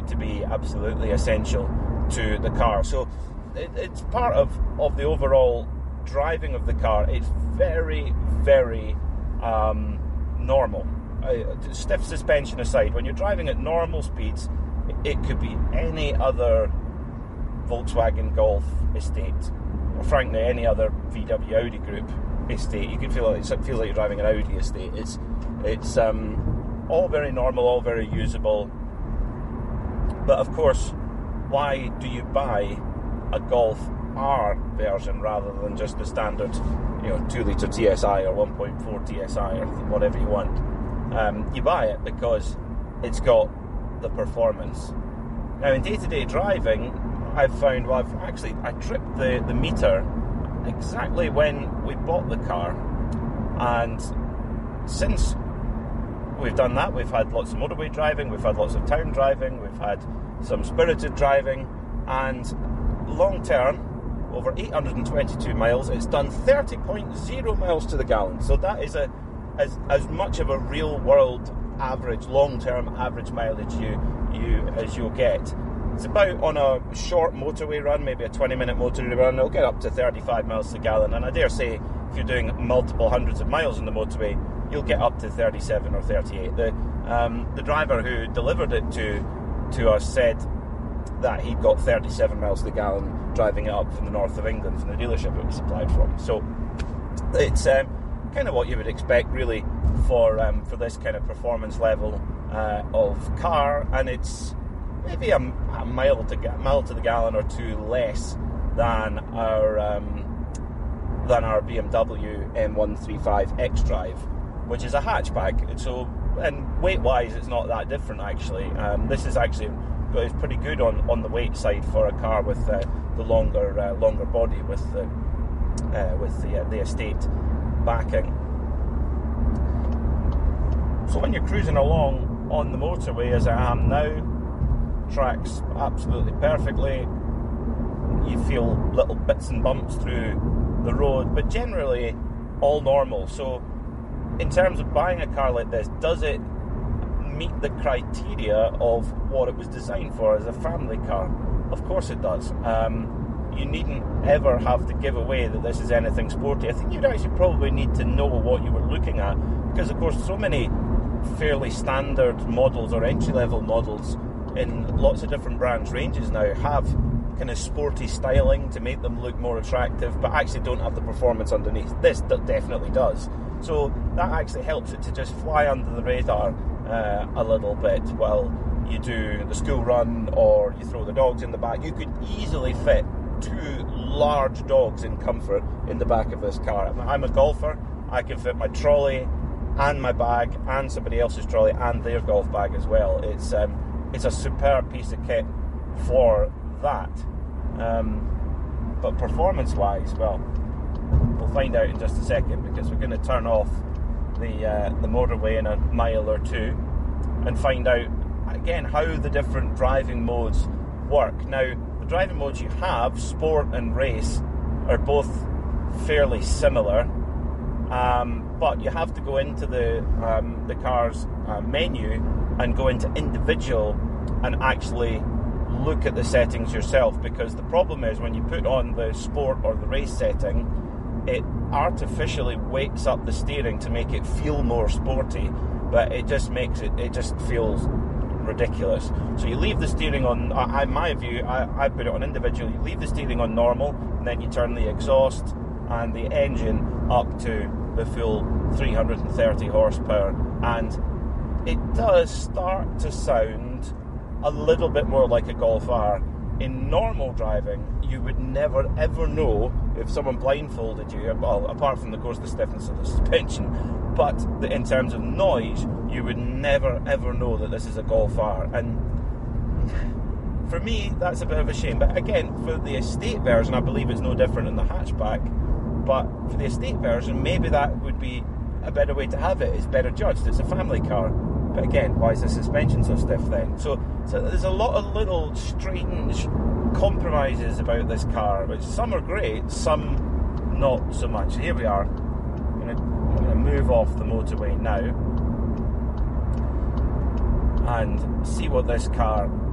to be absolutely essential to the car. So it's part of the overall driving of the car. It's very, very normal. Stiff suspension aside, when you're driving at normal speeds, it could be any other Volkswagen Golf estate, or frankly any other VW Audi group estate. You can feel like it feels like you're driving an Audi estate. It's all very normal, all very usable. But of course, why do you buy a Golf R version rather than just the standard, 2-litre TSI or 1.4 TSI or whatever you want? You buy it because it's got the performance. Now, in day-to-day driving, I've found, I tripped the meter exactly when we bought the car, and since we've done that, we've had lots of motorway driving, we've had lots of town driving, we've had some spirited driving, and long term, over 822 miles, it's done 30.0 miles to the gallon. So that is as much of a real world average, long term average mileage as you'll get. It's about, on a short motorway run, maybe a 20-minute motorway run, it'll get up to 35 miles to the gallon. And I dare say, if you're doing multiple hundreds of miles on the motorway, you'll get up to 37 or 38. The driver who delivered it to us said that he'd got 37 miles to the gallon driving it up from the north of England, from the dealership it was supplied from. So it's kind of what you would expect, really, for this kind of performance level of car, and it's maybe a mile to the gallon or two less than our BMW M135 xDrive, which is a hatchback. So, and weight-wise, it's not that different actually. This is actually, it's pretty good on the weight side for a car with the longer body with the estate backing. So when you're cruising along on the motorway, as I am now, tracks absolutely perfectly. You feel little bits and bumps through the road, but generally all normal. So in terms of buying a car like this, does it meet the criteria of what it was designed for as a family car? Of course it does. You needn't ever have to give away that this is anything sporty. I think you'd actually probably need to know what you were looking at, because of course so many fairly standard models or entry-level models in lots of different brands ranges now have kind of sporty styling to make them look more attractive, but actually don't have the performance underneath. This definitely does. So that actually helps it to just fly under the radar a little bit while you do the school run or you throw the dogs in the back. You could easily fit 2 large dogs in comfort in the back of this car. I'm a golfer. I can fit my trolley and my bag and somebody else's trolley and their golf bag as well. It's a superb piece of kit for that. But performance-wise, well, we'll find out in just a second, because we're going to turn off the motorway in a mile or two and find out, again, how the different driving modes work. Now, the driving modes you have, sport and race, are both fairly similar, but you have to go into the car's menu and go into individual and actually look at the settings yourself, because the problem is when you put on the sport or the race setting, it artificially wakes up the steering to make it feel more sporty, but it just feels ridiculous. So you leave the steering on, in my view, I put it on individual. You leave the steering on normal, and then you turn the exhaust and the engine up to the full 330 horsepower, and it does start to sound a little bit more like a Golf R. In normal driving, you would never ever know if someone blindfolded you, well, apart from, of course, the stiffness of the suspension, but in terms of noise, you would never ever know that this is a Golf R. And for me, that's a bit of a shame. But again, for the estate version, I believe it's no different in the hatchback, but for the estate version, maybe that would be a better way to have it. It's better judged. It's a family car. But again, why is the suspension so stiff then? So there's a lot of little strange compromises about this car, which some are great, some not so much. Here we are. I'm going to move off the motorway now and see what this car